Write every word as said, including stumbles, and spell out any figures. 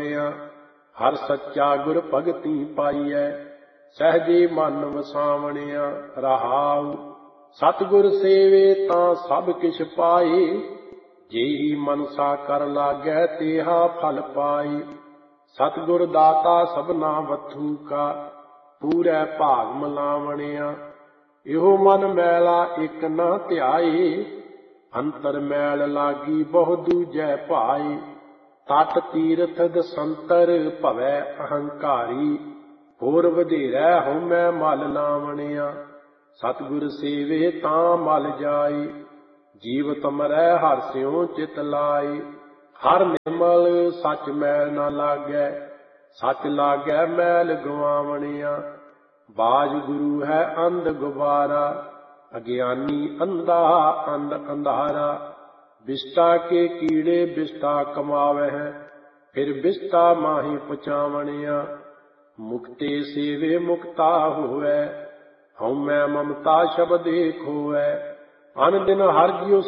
ਪਾਵਣਿਆ। ਹਰ ਸੱਚਾ ਗੁਰ ਭਗਤੀ ਪਾਈਐ, ਸਹਿਜੇ ਮਨ ਵਸਾਵਣਿਆ। ਰਹਾਉ ਸਤਿਗੁਰ ਸੇਵੇ ਤਾਂ ਸਭ ਕਿਛ ਪਾਏ, जेहि मनसा कर लागै तेहा फल पाए। सतगुर दाता सबना वथू का, पूरै भाग मिलावणिया। इहो मन मैला एक न ध्याए, अंतर मैल लागी बहु दूजै भाए। तट तीरथ दसंतर भवै अहंकारी, होर वधेरै हउमੈ मल लावणिया। सतगुर सेवे तां मल जाए, ਜੀਵਤ ਮਰੈ ਹਰਿ ਸਿਉ ਚਿਤ ਲਾਏ। ਹਰ ਨਿਰਮਲ ਸਚ ਮੈਲ ਨਾ ਲਾਗੈ, ਸਚ ਲਾਗੈ ਮੈਲ ਗਵਾਵਣਿਆ। ਬਾਜ ਗੁਰੂ ਹੈ ਅੰਧ ਗੁਬਾਰਾ, ਅਗਿਆਨੀ ਅੰਧਾ ਅੰਧ ਅੰਧਾਰਾ। ਬਿਸਟਾ ਕੇ ਕੀੜੇ ਬਿਸਟਾ ਕਮਾਵਹਿ, ਫਿਰ ਬਿਸਟਾ ਮਾਹੀ ਪਚਾਵਣਿਆ। ਮੁਕਤੇ ਸੇਵੇ ਮੁਕਤਾ ਹੋਵੈ, ਹਉਮੈ ਮਮਤਾ ਸ਼ਬਦੇ ਖੋਵੈ। ਅਨ ਦਿਨ ਹਰਿ ਜਿਉ